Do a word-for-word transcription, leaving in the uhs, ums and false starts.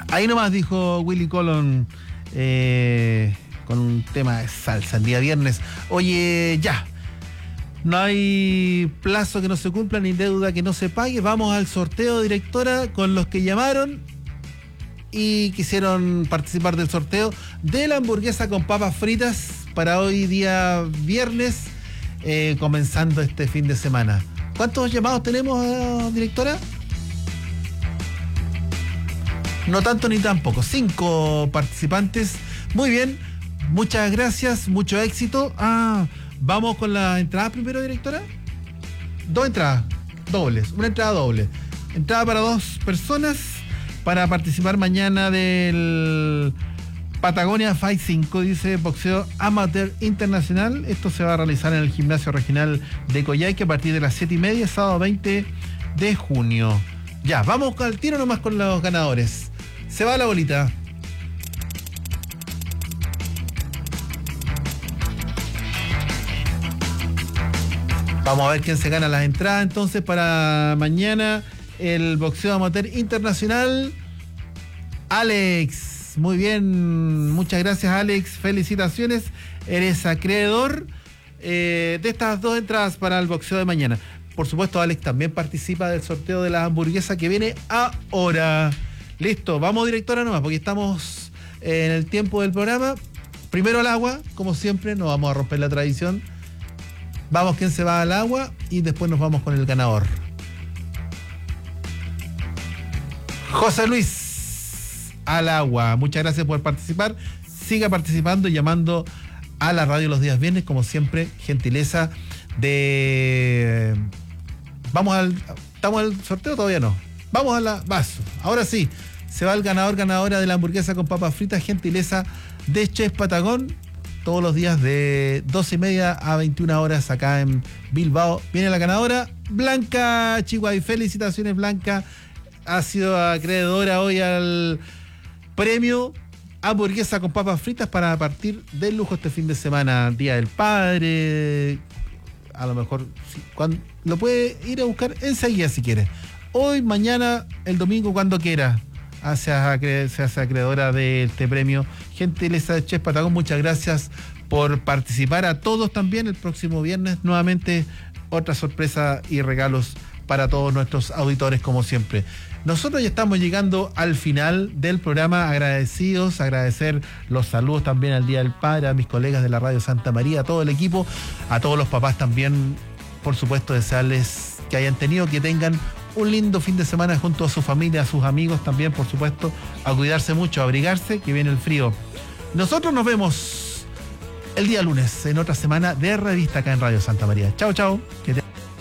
Ahí nomás dijo Willy Colon eh, con un tema de salsa el día viernes. Oye, ya. No hay plazo que no se cumpla ni deuda que no se pague. Vamos al sorteo, directora, con los que llamaron y quisieron participar del sorteo de la hamburguesa con papas fritas para hoy día viernes, eh, comenzando este fin de semana. ¿Cuántos llamados tenemos, eh, directora? No tanto ni tampoco. Cinco participantes. Muy bien. Muchas gracias. Mucho éxito. Ah, vamos con la entrada primero, directora. Dos entradas dobles. Una entrada doble. Entrada para dos personas para participar mañana del Patagonia Fight cinco, dice boxeo amateur internacional. Esto se va a realizar en el gimnasio regional de Coyhaique a partir de las siete y media, sábado veinte de junio. Ya, vamos al tiro nomás con los ganadores. Se va la bolita. Vamos a ver quién se gana las entradas entonces para mañana el boxeo amateur internacional. Alex, muy bien, muchas gracias Alex, felicitaciones, eres acreedor eh, de estas dos entradas para el boxeo de mañana. Por supuesto, Alex también participa del sorteo de la hamburguesa que viene ahora. Listo, vamos directora nomás, porque estamos en el tiempo del programa. Primero al agua, como siempre, no vamos a romper la tradición. Vamos quien se va al agua y después nos vamos con el ganador. José Luis, al agua. Muchas gracias por participar. Siga participando y llamando a la radio los días viernes, como siempre, gentileza de... Vamos al... ¿Estamos al sorteo? Todavía no. Vamos a la... Vaso. Ahora sí, se va el ganador, ganadora de la hamburguesa con papas fritas, gentileza de Chef Patagón. Todos los días de doce y media a veintiuna horas acá en Bilbao. Viene la ganadora, Blanca Chihuahua. Felicitaciones, Blanca. Ha sido acreedora hoy al premio hamburguesa con papas fritas para partir del lujo este fin de semana. Día del Padre. A lo mejor sí, cuando, lo puede ir a buscar enseguida si quiere. Hoy, mañana, el domingo, cuando quiera. Se hace acreedora de este premio. Gentileza de Chef Patagón, muchas gracias por participar. A todos también, el próximo viernes nuevamente otra sorpresa y regalos para todos nuestros auditores, como siempre. Nosotros ya estamos llegando al final del programa, agradecidos, agradecer los saludos también al Día del Padre, a mis colegas de la Radio Santa María, a todo el equipo, a todos los papás también, por supuesto, desearles que hayan tenido, que tengan un lindo fin de semana junto a su familia, a sus amigos también, por supuesto, a cuidarse mucho, a abrigarse, que viene el frío. Nosotros nos vemos el día lunes en otra semana de revista acá en Radio Santa María. Chao, chao. Que te...